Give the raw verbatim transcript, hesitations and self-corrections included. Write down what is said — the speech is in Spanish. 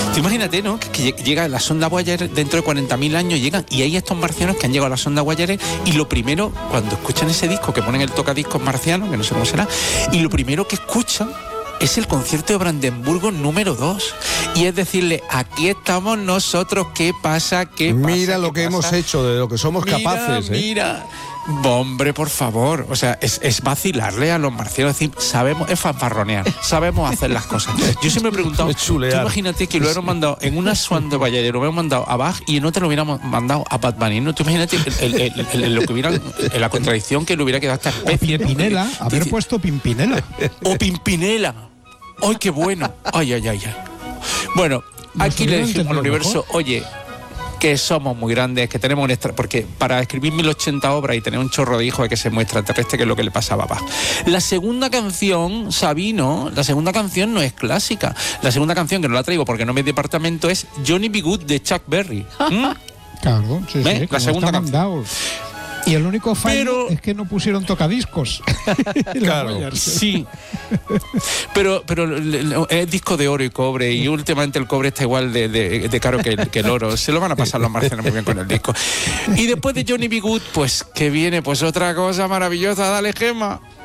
Tú imagínate, ¿no? Que, que llega la sonda Voyager dentro de cuarenta mil años, llegan y hay estos marcianos que han llegado a la sonda Voyager y lo primero, cuando escuchan ese disco, que ponen el tocadiscos marciano, que no sé cómo será, y lo primero que escuchan es el concierto de Brandenburgo número dos. Y es decirle, aquí estamos nosotros, ¿qué pasa? ¿Qué pasa? Mira lo que pasa? hemos hecho, de lo que somos mira, capaces. ¿eh? Mira, hombre, por favor. O sea, es, es vacilarle a los marcianos. Es decir, sabemos, es fanfarronear, sabemos hacer las cosas. Yo siempre me he preguntado, tú imagínate que lo hubiéramos mandado en una sonda Voyager, lo hubiéramos mandado a Bach y en otra lo hubiéramos mandado a Bad Bunny, ¿no? Tú imagínate el, el, el, el, lo que hubiera, la contradicción que le hubiera quedado a esta especie. O Pimpinela, ¿no? Haber Dice, puesto Pimpinela. O Pimpinela. ¡Ay, qué bueno! ¡Ay, ay, ay! ay. Bueno, aquí le dijimos al universo, oye, que somos muy grandes, que tenemos un extra... Porque para escribir mil ochenta obras y tener un chorro de hijos hay que ser muy extraterrestre, que es lo que le pasaba a Bach. La segunda canción, Sabino, la segunda canción no es clásica. La segunda canción, que no la traigo porque no me departamento, es Johnny B. Good de Chuck Berry. ¿Mm? Claro, sí, sí. La segunda canción. Y el único fallo pero, es que no pusieron tocadiscos. Claro, sí. Pero, pero es disco de oro y cobre, y últimamente el cobre está igual de, de, de caro que el, que el oro. Se lo van a pasar los marcianos muy bien con el disco. Y después de Johnny B. Good, pues que viene pues otra cosa maravillosa. Dale, Gemma.